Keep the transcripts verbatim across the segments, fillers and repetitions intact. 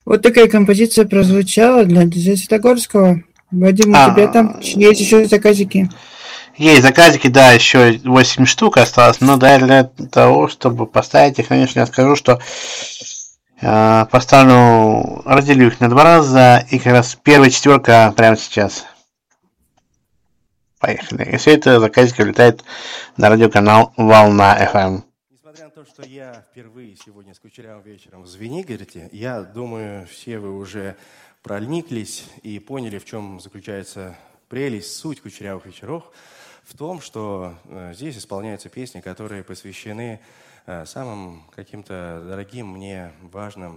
Вот такая композиция прозвучала для диджея Святогорского. Вадим, у тебя там А, есть еще заказики? есть заказики, да, еще восемь штук осталось, но да, для того, чтобы поставить их, конечно, я скажу, что э, поставлю, разделю их на два раза, и как раз первая четверка прямо сейчас. Поехали. И все это заказики влетает на радиоканал Волна эф эм. Несмотря на то, что я впервые сегодня с Кучерявым вечером в Звенигороде, я думаю, все вы уже прониклись и поняли, в чем заключается прелесть, суть Кучерявых вечеров, в том, что э, здесь исполняются песни, которые посвящены э, самым каким-то дорогим мне, важным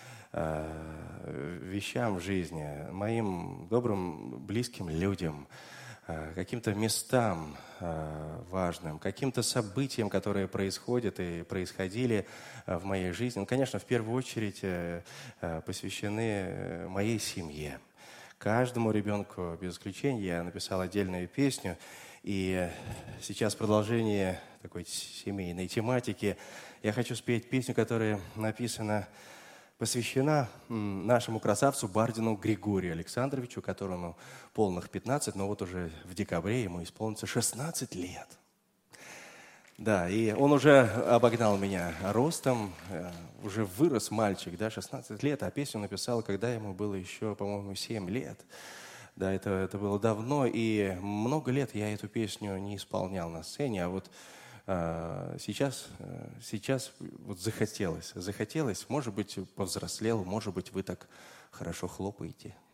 э, вещам в жизни, моим добрым, близким людям, э, каким-то местам э, важным, каким-то событиям, которые происходят и происходили э, в моей жизни. Ну, конечно, в первую очередь э, э, посвящены э, моей семье. Каждому ребенку, без исключения, я написал отдельную песню. И сейчас в продолжение такой семейной тематики я хочу спеть песню, которая написана, посвящена нашему красавцу Бардину Григорию Александровичу, которому полных пятнадцать, но вот уже в декабре ему исполнится шестнадцать лет. Да, и он уже обогнал меня ростом, уже вырос мальчик, да, шестнадцать лет, а песню написал, когда ему было еще, по-моему, семь лет. Да, это, это было давно, и много лет я эту песню не исполнял на сцене, а вот э, сейчас, э, сейчас вот захотелось, захотелось, может быть, повзрослел, может быть, вы так хорошо хлопаете.